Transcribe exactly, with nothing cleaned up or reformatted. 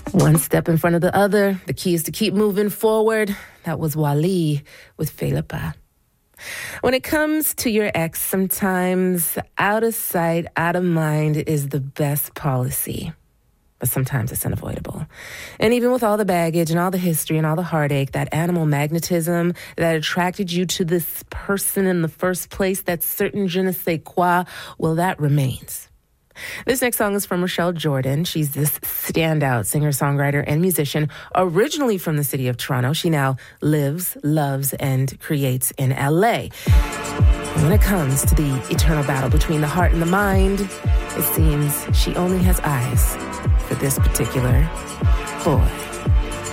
One step in front of the other. The key is to keep moving forward. That was Wally with Fela Pa. When it comes to your ex, sometimes out of sight, out of mind is the best policy. But sometimes it's unavoidable. And even with all the baggage and all the history and all the heartache, that animal magnetism that attracted you to this person in the first place, that certain je ne sais quoi, well, that remains. This next song is from Rochelle Jordan. She's this standout singer-songwriter and musician, originally from the city of Toronto. She now lives, loves, and creates in L A. And when it comes to the eternal battle between the heart and the mind, it seems she only has eyes for this particular boy.